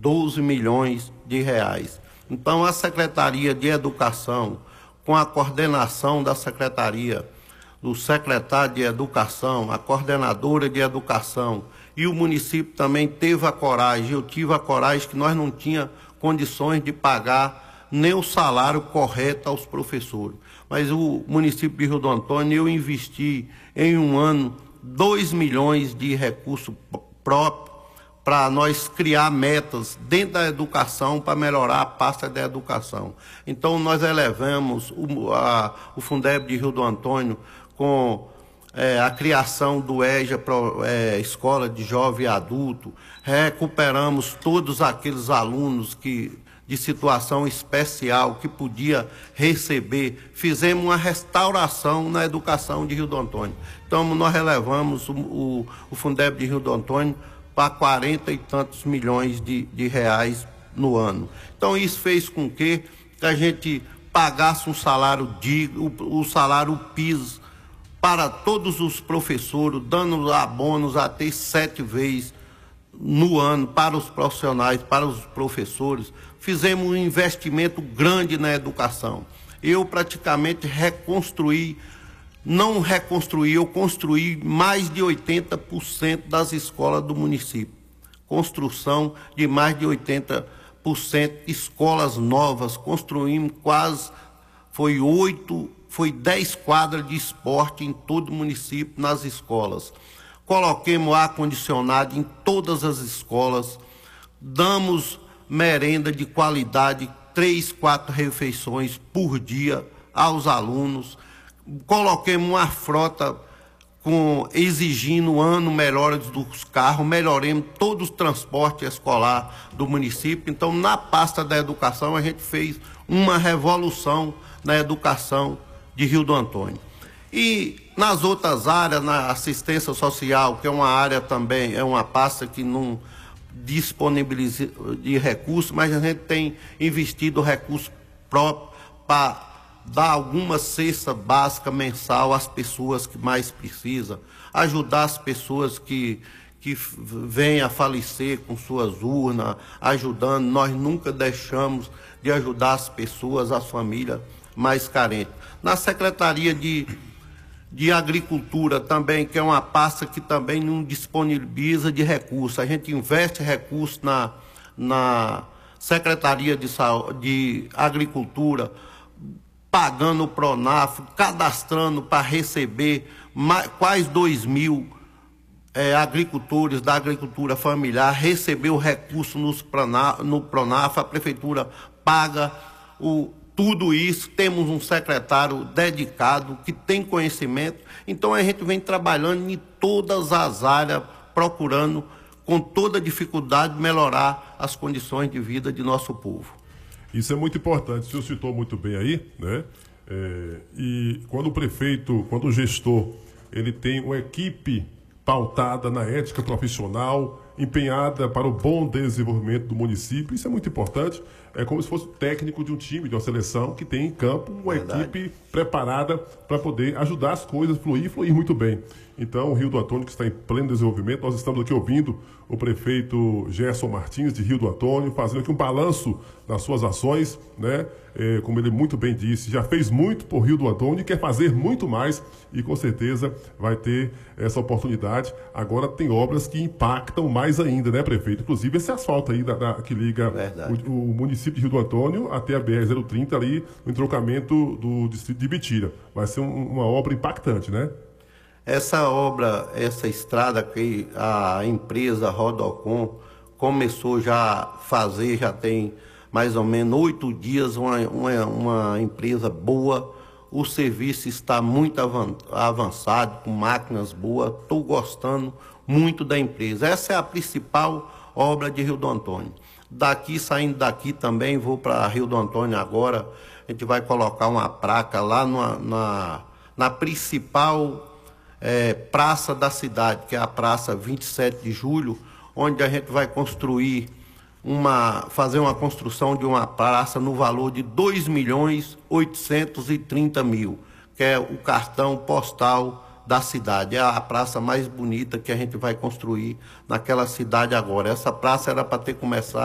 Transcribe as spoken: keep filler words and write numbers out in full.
doze milhões de reais. Então, a Secretaria de Educação, com a coordenação da Secretaria, do secretário de Educação, a coordenadora de Educação, e o município também teve a coragem, eu tive a coragem que nós não tínhamos condições de pagar nem o salário correto aos professores. Mas o município de Rio do Antônio, eu investi em um ano dois milhões de recursos próprios para nós criar metas dentro da educação para melhorar a pasta da educação. Então, nós elevamos o, a, o Fundeb de Rio do Antônio com é, a criação do EJA, é, Escola de Jovem e Adulto, recuperamos todos aqueles alunos que, de situação especial que podia receber, fizemos uma restauração na educação de Rio do Antônio. Então, nós elevamos o, o, o Fundeb de Rio do Antônio para quarenta e tantos milhões de, de reais no ano. Então, isso fez com que, que a gente pagasse um salário digno, o, o salário piso para todos os professores, dando abonos até sete vezes no ano para os profissionais, para os professores. Fizemos um investimento grande na educação. Eu praticamente reconstruí, não reconstruí, eu construí mais de oitenta por cento das escolas do município. Construção de mais de oitenta por cento escolas novas, construímos quase, foi oito, foi dez quadras de esporte em todo o município, nas escolas. Coloquemos ar-condicionado em todas as escolas, damos merenda de qualidade, três, quatro refeições por dia aos alunos, coloquemos uma frota com, exigindo ano melhores dos carros, melhoremos todo o transporte escolar do município. Então, na pasta da educação, a gente fez uma revolução na educação de Rio do Antônio. E nas outras áreas, na assistência social, que é uma área também, é uma pasta que não disponibiliza de recursos, mas a gente tem investido recursos próprios para dar alguma cesta básica mensal às pessoas que mais precisam, ajudar as pessoas que, que vêm a falecer com suas urnas, ajudando. Nós nunca deixamos de ajudar as pessoas, as famílias mais carentes. Na Secretaria de, de Agricultura também, que é uma pasta que também não disponibiliza de recursos. A gente investe recursos na, na Secretaria de, de Agricultura, pagando o Pronaf, cadastrando para receber mais, quase dois mil é, agricultores da agricultura familiar, receber o recurso nos Pronaf, no Pronaf, a Prefeitura paga o tudo isso, temos um secretário dedicado, que tem conhecimento. Então, a gente vem trabalhando em todas as áreas, procurando, com toda dificuldade, melhorar as condições de vida de nosso povo. Isso é muito importante, o senhor citou muito bem aí, né? É, e quando o prefeito, quando o gestor, ele tem uma equipe pautada na ética profissional, empenhada para o bom desenvolvimento do município, isso é muito importante. É como se fosse técnico de um time, de uma seleção, que tem em campo uma Verdade. equipe preparada para poder ajudar as coisas a fluir e fluir muito bem. Então, o Rio do Antônio, que está em pleno desenvolvimento, nós estamos aqui ouvindo o prefeito Gerson Martins, de Rio do Antônio, fazendo aqui um balanço das suas ações, né? É, como ele muito bem disse, já fez muito por Rio do Antônio e quer fazer muito mais, e com certeza vai ter essa oportunidade. Agora tem obras que impactam mais ainda, né, prefeito? Inclusive esse asfalto aí da, da, que liga o, o município de Rio do Antônio até a B R zero trinta ali no entrocamento do distrito de Ibitira. Vai ser um, uma obra impactante, né? Essa obra, essa estrada que a empresa Rodocon começou já a fazer, já tem mais ou menos oito dias, uma, uma, uma empresa boa, o serviço está muito avançado, com máquinas boas, estou gostando muito da empresa. Essa é a principal obra de Rio do Antônio. Daqui, saindo daqui também, vou para Rio do Antônio agora, a gente vai colocar uma placa lá numa, na, na principal é, praça da cidade, que é a Praça vinte e sete de julho, onde a gente vai construir uma, fazer uma construção de uma praça no valor de dois milhões oitocentos e trinta mil, que é o cartão postal da cidade. É a praça mais bonita que a gente vai construir naquela cidade agora. Essa praça era para ter começado